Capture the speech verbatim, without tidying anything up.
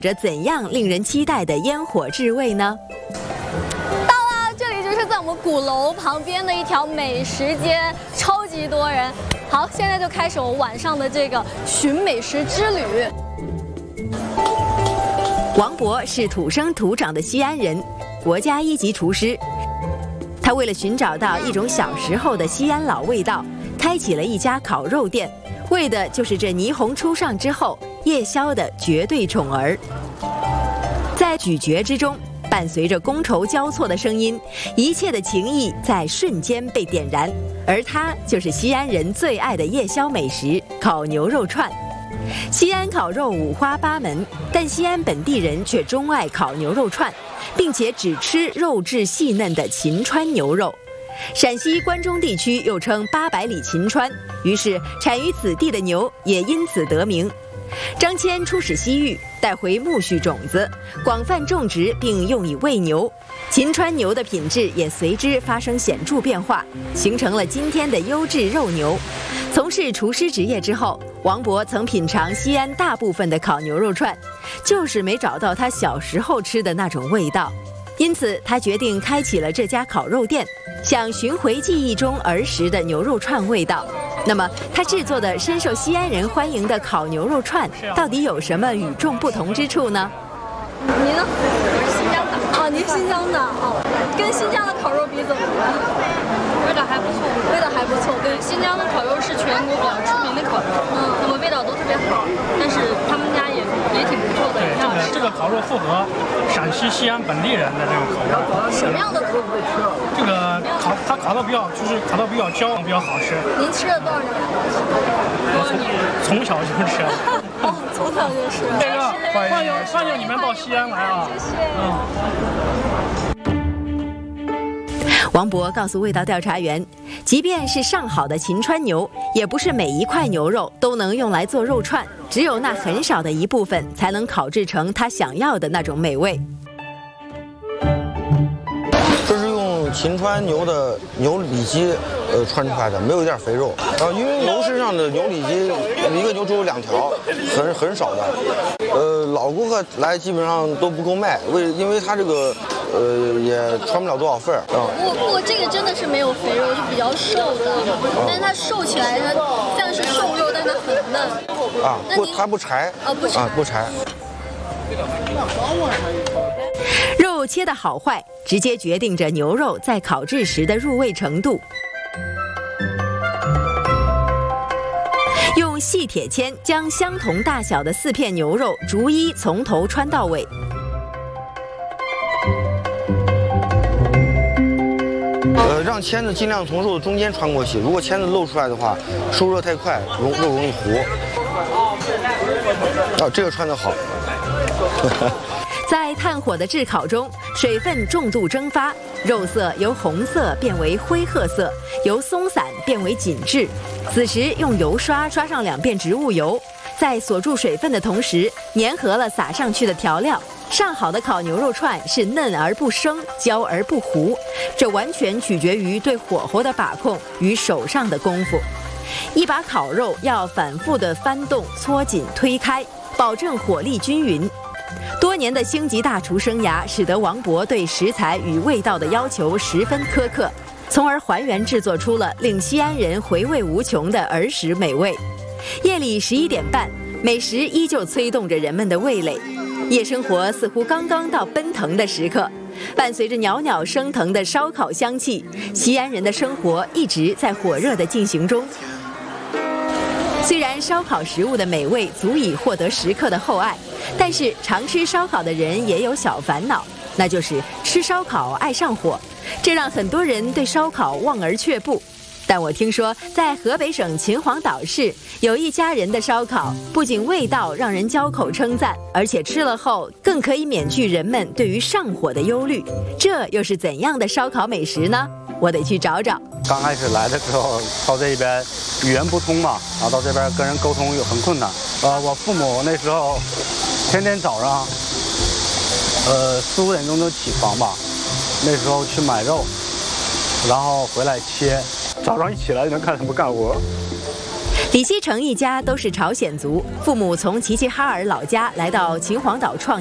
着怎样令人期待的烟火之味呢？ 到了，这里就是在我们鼓楼旁边的一条美食街，超级多人。好，现在就开始我晚上的这个寻美食之旅。 王博是土生土长的西安人，国家一级厨师。他为了寻找到一种小时候的西安老味道，开启了一家烤肉店，为的就是这霓虹初上之后夜宵的绝对宠儿。在咀嚼之中，伴随着觥筹交错的声音，一切的情谊在瞬间被点燃。而它就是西安人最爱的夜宵美食——烤牛肉串。西安烤肉五花八门，但西安本地人却钟爱烤牛肉串，并且只吃肉质细嫩的秦川牛肉。陕西关中地区又称八百里秦川，于是产于此地的牛也因此得名。张骞出使西域，带回苜蓿种子，广泛种植并用以喂牛。秦川牛的品质也随之发生显著变化，形成了今天的优质肉牛。从事厨师职业之后，王博曾品尝西安大部分的烤牛肉串，就是没找到他小时候吃的那种味道。因此，他决定开启了这家烤肉店，想寻回记忆中儿时的牛肉串味道。那么，他制作的深受西安人欢迎的烤牛肉串，到底有什么与众不同之处呢？ 你呢？我是新疆的。哦，您新疆的哦，跟新疆的烤肉比怎么样？ 味道还不错， 味道还不错。 对，新疆的烤肉是全国比较出名的烤肉，嗯，那么味道都特别好，但是他们家也也挺不错的。 对，这个这个烤肉符合陕西西安本地人的这种口味。 什么样的烤肉？ 这个烤它烤的比较就是烤的比较焦，比较好吃。 您吃了多少年？ 我从从小就吃。 哦，从小就吃。 这个欢迎欢迎你们到西安来啊！ 谢谢。 嗯。 王博告诉味道调查员，即便是上好的秦川牛，也不是每一块牛肉都能用来做肉串，只有那很少的一部分才能烤制成他想要的那种美味。 这是用秦川牛的牛里脊呃穿出来的，没有一点肥肉。呃，因为牛身上的牛里脊，一个牛只有两条，很很少的。呃，老顾客来基本上都不够卖，为因为它这个呃也穿不了多少份儿啊。 不过不过这个真的是没有肥肉，就比较瘦的，但是它瘦起来它像是瘦肉，但它很嫩。 啊，不，它不柴。 啊，不柴。 啊，不柴。 肉切的好坏，直接决定着牛肉在烤制时的入味程度。用细铁签将相同大小的四片牛肉逐一从头穿到尾。 呃，让签子尽量从肉的中间穿过去，如果签子露出来的话，受热太快，容肉容易糊。啊，这个穿得好。 在炭火的炙烤中，水分重度蒸发，肉色由红色变为灰褐色，由松散变为紧致。此时用油刷刷上两遍植物油，在锁住水分的同时，粘合了撒上去的调料。上好的烤牛肉串是嫩而不生，焦而不糊，这完全取决于对火候的把控与手上的功夫。一把烤肉要反复的翻动、搓紧、推开，保证火力均匀。多年的星级大厨生涯，使得王博对食材与味道的要求十分苛刻，从而还原制作出了令西安人回味无穷的儿时美味。夜里十一点半，美食依旧催动着人们的味蕾，夜生活似乎刚刚到奔腾的时刻。伴随着袅袅升腾的烧烤香气，西安人的生活一直在火热的进行中。虽然烧烤食物的美味足以获得食客的厚爱，但是常吃烧烤的人也有小烦恼，那就是吃烧烤爱上火，这让很多人对烧烤望而却步。但我听说，在河北省秦皇岛市有一家人的烧烤，不仅味道让人交口称赞，而且吃了后更可以免去人们对于上火的忧虑。这又是怎样的烧烤美食呢？我得去找找。 刚开始来的时候，到这边语言不通嘛，然后到这边跟人沟通又很困难。呃，我父母那时候天天早上，呃四五点钟就起床吧，那时候去买肉，然后回来切。早上一起来就能看他们干活。 李希成一家都是朝鲜族，父母从齐齐哈尔老家来到秦皇岛创